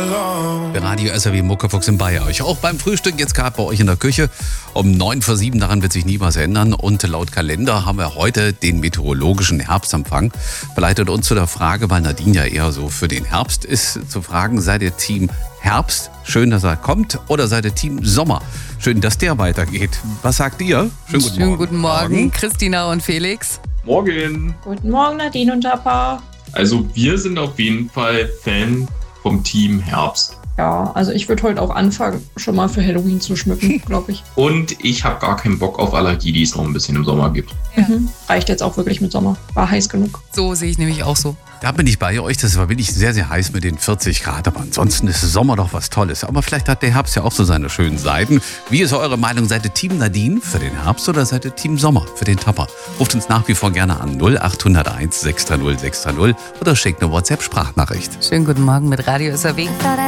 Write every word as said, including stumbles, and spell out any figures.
Radio S R W Muckefuchs in bei euch. Auch beim Frühstück jetzt gerade bei euch in der Küche um neun vor sieben. Daran wird sich nie was ändern. Und laut Kalender haben wir heute den meteorologischen Herbstempfang. Verleitet uns zu der Frage, weil Nadine ja eher so für den Herbst ist, zu fragen, seid ihr Team Herbst? Schön, dass er kommt. Oder seid ihr Team Sommer? Schön, dass der weitergeht. Was sagt ihr? Schönen guten Schönen Morgen. guten Morgen, Christina und Felix. Morgen. Guten Morgen, Nadine und Papa. Also wir sind auf jeden Fall Fan vom Team Herbst. Ja, also ich würde heute auch anfangen, schon mal für Halloween zu schmücken, glaube ich. Und ich habe gar keinen Bock auf Allergie, die es noch ein bisschen im Sommer gibt. Ja. Mhm. Reicht jetzt auch wirklich mit Sommer. War heiß genug. So sehe ich nämlich auch so. Da bin ich bei euch. Das war wirklich sehr, sehr heiß mit den vierzig Grad. Aber ansonsten ist Sommer doch was Tolles. Aber vielleicht hat der Herbst ja auch so seine schönen Seiten. Wie ist eure Meinung? Seid ihr Team Nadine für den Herbst oder seid ihr Team Sommer für den Tapper? Ruft uns nach wie vor gerne an null acht null eins sechs drei null sechs drei null oder schickt eine WhatsApp-Sprachnachricht. Schönen guten Morgen mit Radio S R W.